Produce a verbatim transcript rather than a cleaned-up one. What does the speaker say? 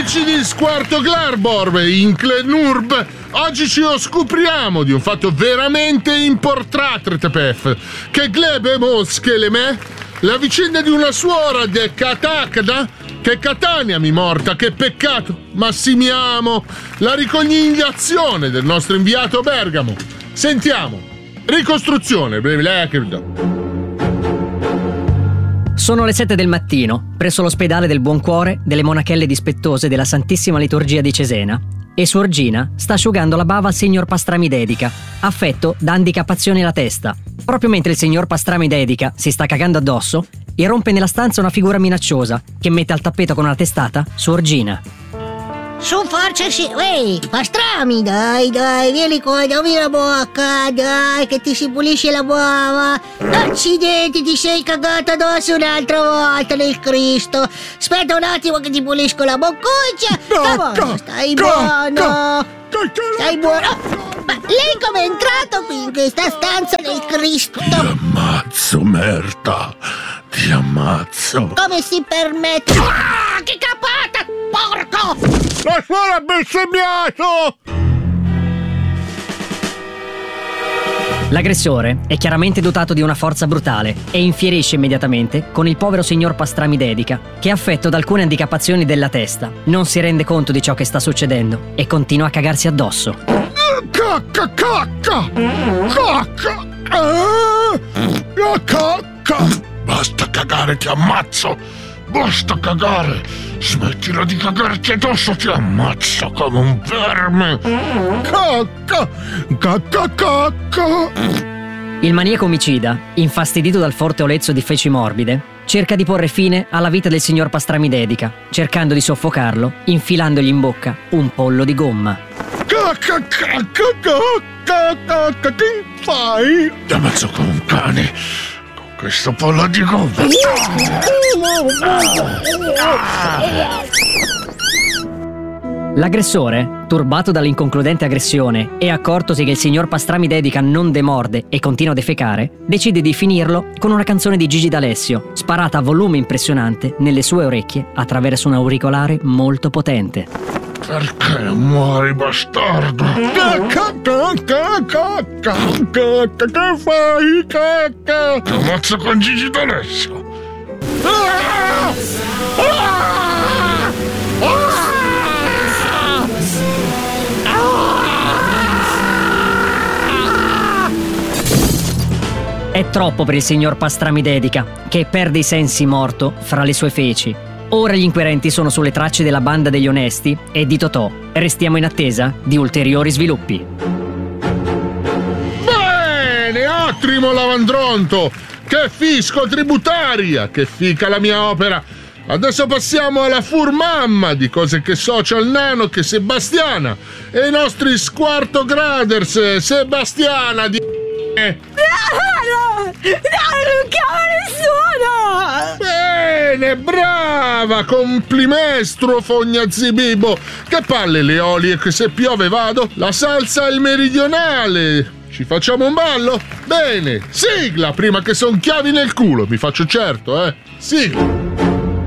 Amici di Squarto Glarbor, Incle Nurb, oggi ci oscupriamo di un fatto veramente importante, che glebe moschele me, la vicenda di una suora de Catacda, che Catania mi morta, che peccato, massimiamo la ricognizione del nostro inviato Bergamo. Sentiamo, ricostruzione, Sono le sette del mattino, presso l'ospedale del Buon Cuore delle Monachelle Dispettose della Santissima Liturgia di Cesena, e Suor Gina sta asciugando la bava al signor Pastrami Dedica, affetto da handicappazione alla testa. Proprio mentre il signor Pastrami Dedica si sta cagando addosso, irrompe nella stanza una figura minacciosa che mette al tappeto con una testata Suor Gina. Su, forza, sì. Ehi, Pastrami, dai, dai, vieni qua, dammi la bocca, dai, che ti si pulisce la bava. Accidenti, ti sei cagata addosso un'altra volta, nel Cristo. Aspetta un attimo che ti pulisco la boccuccia. Stai buono, stai buono. Stai buono. Ma lei come è entrato qui in questa stanza, nel Cristo? Ti ammazzo, merda. Ti ammazzo. Come si permette? Ah, che capata, porco! La suora ha bestemmiato! L'aggressore è chiaramente dotato di una forza brutale e infierisce immediatamente con il povero signor Pastrami Dedica, che è affetto da alcune handicappazioni della testa, non si rende conto di ciò che sta succedendo e continua a cagarsi addosso. Cacca, cacca! Cacca! Ah, cacca! Basta cagare, ti ammazzo! Basta cagare! Smettila di cagarti addosso, ti ammazzo come un verme! Cacca! Cacca, cacca! Il maniaco omicida, infastidito dal forte olezzo di feci morbide, cerca di porre fine alla vita del signor Pastrami Dedica, cercando di soffocarlo, infilandogli in bocca un pollo di gomma. Cacca, cacca, cacca, cacca, che fai? Ti ammazzo come un cane! Questo pollo di gomma. L'aggressore, turbato dall'inconcludente aggressione e accortosi che il signor Pastrami Dedica non demorde e continua a defecare, decide di finirlo con una canzone di Gigi D'Alessio, sparata a volume impressionante nelle sue orecchie attraverso un auricolare molto potente. Perché muori, bastardo? Cacca, cacca, cacca, cacca, che fai, cacca? Ti ammazzo con Gigi D'Alessio. Ah! Ah! Ah! È troppo per il signor Pastrami Dedica, che perde i sensi morto fra le sue feci. Ora gli inquirenti sono sulle tracce della banda degli onesti e di Totò. Restiamo in attesa di ulteriori sviluppi. Bene, ottimo Lavandronto! Che fisco tributaria! Che fica la mia opera! Adesso passiamo alla furmamma di cose che social nano che Sebastiana e i nostri Squarto Graders. Sebastiana di... No, no, non chiamo nessuno! Bene, brava, complimestro fognazibibo. Che palle le olie che se piove vado. La salsa al meridionale. Ci facciamo un ballo? Bene, sigla prima che son chiavi nel culo, mi faccio certo, eh. Sigla.